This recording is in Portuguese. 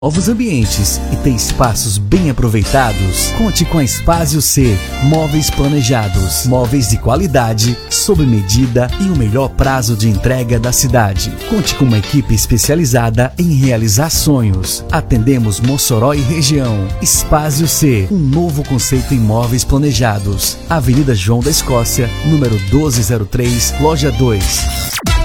Novos ambientes e ter espaços bem aproveitados? Conte com a Espásio C. Móveis planejados, móveis de qualidade, sob medida e o melhor prazo de entrega da cidade. Conte com uma equipe especializada em realizar sonhos. Atendemos Mossoró e região. Espásio C. Um novo conceito em móveis planejados. Avenida João da Escócia, número 1203, loja 2.